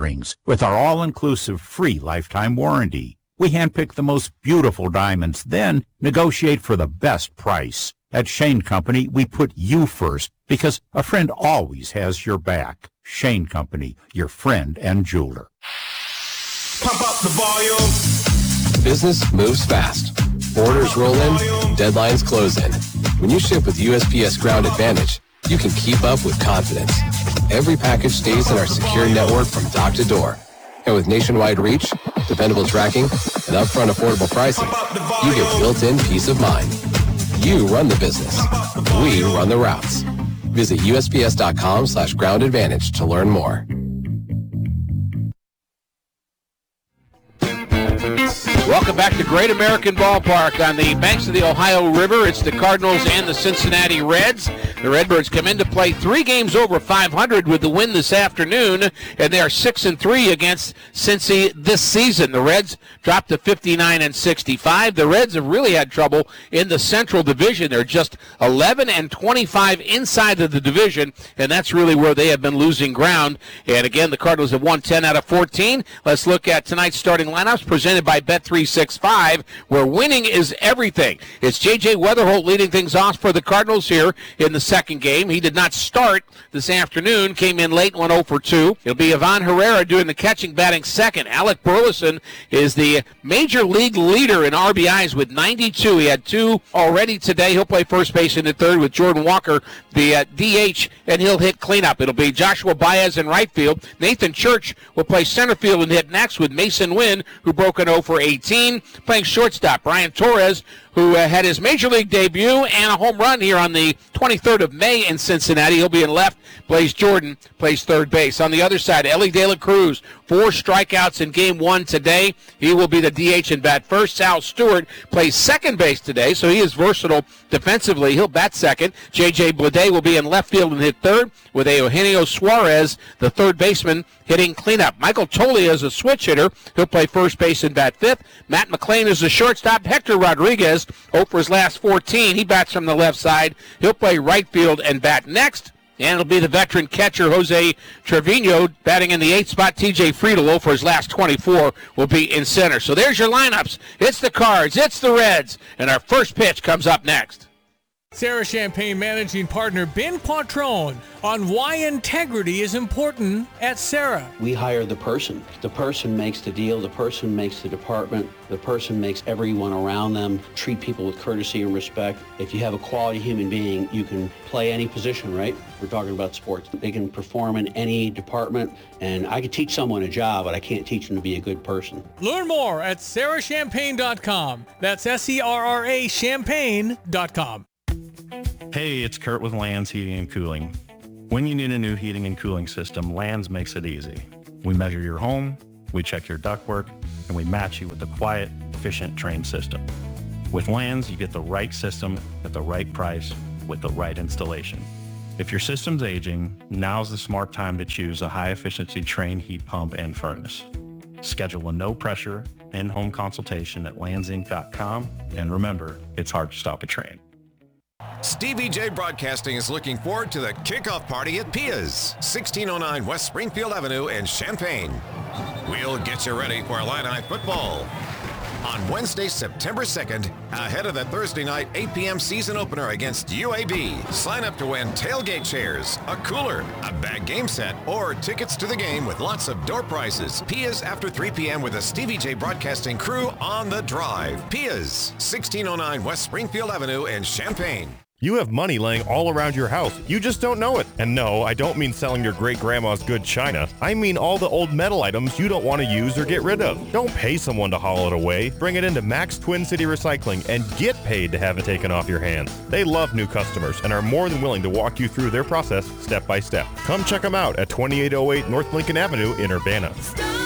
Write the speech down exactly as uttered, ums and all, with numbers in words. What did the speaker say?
earrings with our all-inclusive free lifetime warranty. We handpick the most beautiful diamonds, then negotiate for the best price. At Shane Company, we put you first because a friend always has your back. Shane Company, your friend and jeweler. Pump up the volume. Business moves fast. Orders roll in, deadlines close in. When you ship with U S P S Ground Advantage, you can keep up with confidence. Every package stays in our secure network from dock to door. And with nationwide reach, dependable tracking, and upfront affordable pricing, you get built-in peace of mind. You run the business. We run the routes. Visit U S P S dot com slash ground advantage to learn more. Welcome back to Great American Ballpark on the banks of the Ohio River. It's the Cardinals and the Cincinnati Reds. The Redbirds come into play three games over five hundred with the win this afternoon, and they are six and three against Cincy this season. The Reds dropped to fifty-nine and sixty-five. The Reds have really had trouble in the Central Division. They're just eleven and twenty-five inside of the division, and that's really where they have been losing ground. And again, the Cardinals have won ten out of fourteen. Let's look at tonight's starting lineups presented by Bet three sixty-five, where winning is everything. It's J J Weatherholt leading things off for the Cardinals here in the second game. He did not start this afternoon, came in late, went oh for two. It'll be Ivan Herrera doing the catching, batting second. Alec Burleson is the major league leader in R B Is with ninety-two. He had two already today. He'll play first base in the third with Jordan Walker, the uh, D H, and he'll hit cleanup. It'll be Joshua Baez in right field. Nathan Church will play center field and hit next with Mason Wynn, who broke an oh for eighteen. Playing shortstop, Brian Torres, who uh, had his major league debut and a home run here on the twenty-third of May in Cincinnati. He'll be in left. Blaze Jordan plays third base. On the other side, Ellie De La Cruz, four strikeouts in game one today. He will be the D H and bat first. Sal Stewart plays second base today, so he is versatile defensively. He'll bat second. J J Bleday will be in left field and hit third, with Eugenio Suarez, the third baseman, hitting cleanup. Michael Tolia is a switch hitter. He'll play first base and bat fifth. Matt McClain is the shortstop. Hector Rodriguez, oh for his last fourteen. He bats from the left side. He'll play right field and bat next. And it'll be the veteran catcher, Jose Trevino, batting in the eighth spot. T J Friedel, oh for his last twenty-four, will be in center. So there's your lineups. It's the Cards, it's the Reds, and our first pitch comes up next. Sarah Champagne managing partner Ben Quattrone on why integrity is important at Sarah. We hire the person. The person makes the deal. The person makes the department. The person makes everyone around them treat people with courtesy and respect. If you have a quality human being, you can play any position, right? We're talking about sports. They can perform in any department, and I could teach someone a job, but I can't teach them to be a good person. Learn more at sarah champagne dot com. That's S E R R A champagne dot com. Hey, it's Kurt with Lands Heating and Cooling. When you need a new heating and cooling system, Lands makes it easy. We measure your home, we check your ductwork, and we match you with a quiet, efficient, trained system. With Lands, you get the right system at the right price with the right installation. If your system's aging, now's the smart time to choose a high-efficiency trained heat pump and furnace. Schedule a no-pressure in-home consultation at lands inc dot com, and remember, it's hard to stop a train. Stevie J Broadcasting is looking forward to the kickoff party at Pia's, sixteen oh nine West Springfield Avenue in Champaign. We'll get you ready for Illini football. On Wednesday, September second, ahead of the Thursday night eight p.m. season opener against U A B. Sign up to win tailgate chairs, a cooler, a bag game set, or tickets to the game with lots of door prizes. Pia's after three p.m. with a Stevie J Broadcasting crew on the drive. Pia's, sixteen oh nine West Springfield Avenue in Champaign. You have money laying all around your house. You just don't know it. And no, I don't mean selling your great-grandma's good china. I mean all the old metal items you don't want to use or get rid of. Don't pay someone to haul it away. Bring it into Max Twin City Recycling and get paid to have it taken off your hands. They love new customers and are more than willing to walk you through their process step by step. Come check them out at twenty-eight oh eight North Lincoln Avenue in Urbana.